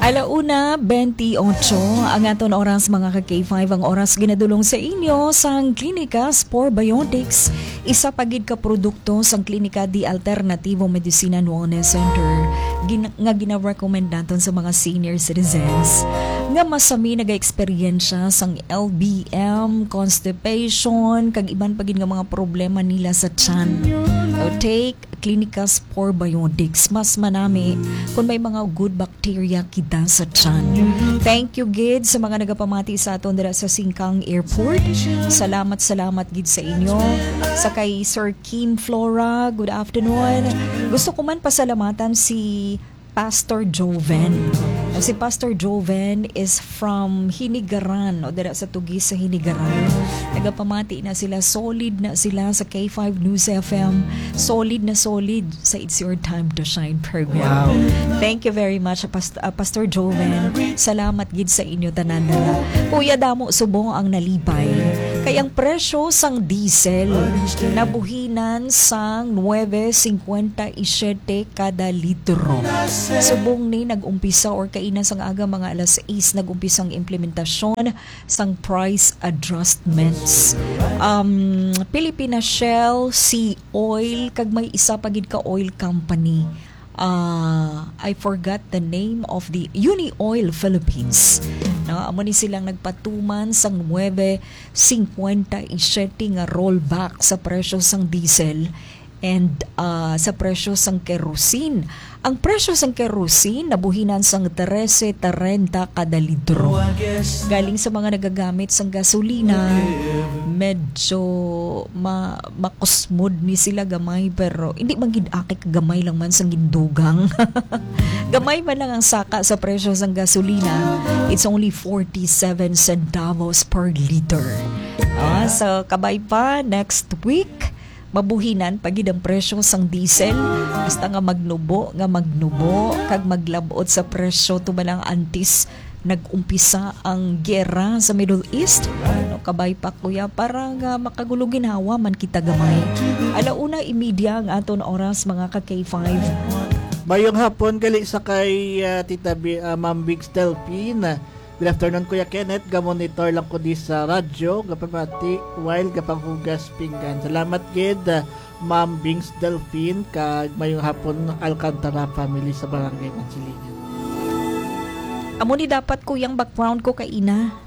Alauna, 28, ang aton oras mga ka-K5, ang oras ginadulong sa inyo sang Klinika Spore Biotics, isa pagid ka produkto sang Klinika di Alternativo Medicina and Wellness Center, nga gina-recommend naton sa mga senior citizens nga masami naga-eksperyensya sang LBM, constipation, kag iban pagid nga mga problema nila sa tiyan. So take Klinika Spore Biotics, mas manami kung may mga good bacteria kita sa tiyan. Thank you gid sa mga nagapamati sa aton dira sa Singkang Airport. Salamat gid sa inyo. Sa kay Sir Kim Flora, good afternoon. Gusto ko man pasalamatan si Pastor Joven. Si Pastor Joven is from Hinigaran, o dira sa Tugis sa Hinigaran. Nagapamati na sila, solid na sila sa K5 News FM, solid na solid sa It's Your Time to Shine program. Wow. Thank you very much, Pastor Joven. Salamat gid sa inyo tanan nila. Kuya Damo Subong ang nalipay. Kayang presyo sang diesel nabuhinan sang 9.57 kada litro. Subong ni nag-umpisa or kainan sang aga mga alas 6 nag-umpisang implementasyon sang price adjustments. Pilipina Shell, Sea Oil, kag may isa pagid ka oil company. I forgot the name of the Uni Oil Philippines. No, amo ni silang nagpatuman sang 9.57 nga rollback sa presyo sang diesel and sa presyo sang kerosene. Ang presyo sang kerosene nabuhinan sang 13.30 kada litro. Galing sa mga nagagamit sang gasolina, medyo makusmod ni sila gamay, pero hindi man gid akik gamay lang man sang gindugang. Gamay man lang ang saka sa presyo sang gasolina. It's only 47 centavos per liter. So kabay pa next week mabuhinan pagid ang presyo sang diesel, basta nga magnubo kag maglabot sa presyo tumalang antis nag-umpisa ang giyera sa Middle East. No, kabay pa kuya para nga makagulugin hawa man kita gamay. Alauna imedya ang aton oras mga ka K5. Mayong hapon gali sa kay Tita Ma'am Biggs Delphine. Good afternoon, Kuya Kenneth. Gamonitor lang ko di sa radyo. Gapamati while gapanghugas pinggan. Salamat, gid, Ma'am Bings Delphine. Kag mayong hapon Alcantara family sa Barangay Mansilingan. Amo ni dapat kuyang background ko kay ina.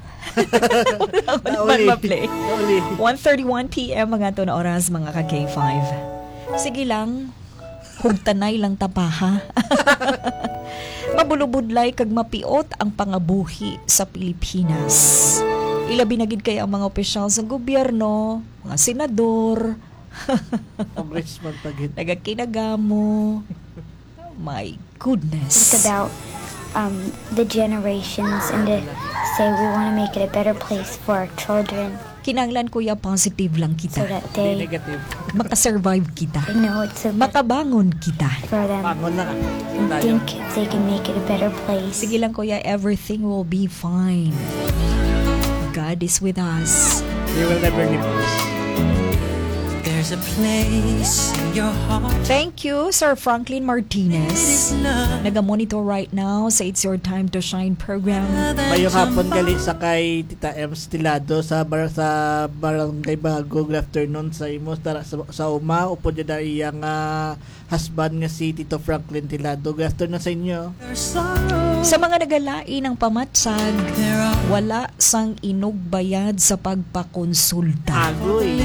Play. 1:31 PM mga to na oras mga ka K5. Sige lang. Hugtanay lang tapaha. Mabulubudlay kag mapiot ang pangabuhi sa Pilipinas. Ilabi na gid kay ang mga opisyal sa gobyerno, mga senador, congressman pagid. Nagakinagamo. My goodness. It's about the generations and to say we want to make it a better place for our children. Kinanglan kuya positive lang kita. So that they Negative. Makasurvive kita. know it's a Makabangon kita. for them Bangon lang. and think they can make it a better place. Sige lang kuya, everything will be fine. God is with us. They will never leave us. There's a place in your heart. Thank you, Sir Franklin Martinez. Naga-monitor right now sa It's Your Time to Shine program. Mayong hapon gali sa kay Tita M. Stilado sa Barangay Bago. Good afternoon sa imo sa uma. Upo dyan na iyang husband nga si Tito Franklin Tilado. Good afternoon sa inyo. Sa mga nagalain ng pamatsag, wala sang inugbayad sa pagpakonsulta. Agoy.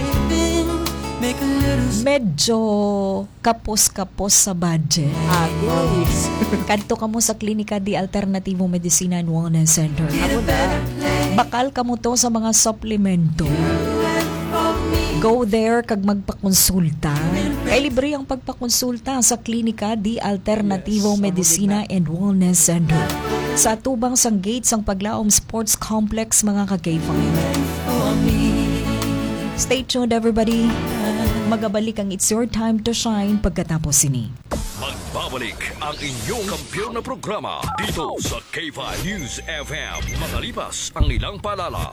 Medyo kapos-kapos sa budget. Agoy. Kadto kamo sa Klinika di Alternativo Medicina and Wellness Center. Ako na. Bakal kamo to sa mga supplemento. Go there kag magpakonsulta. Kay libre ang pagpakonsulta sa Klinika di Alternativo Medicina and Wellness Center. Sa tubang sang gate sang Paglaom Sports Complex mga ka-K5. Stay tuned everybody. Magabalik ang It's Your Time to Shine pagkatapos ini. Magbabalik ang inyong kampiyon na programa dito sa K5 News FM. Makalipas ang ilang paalala.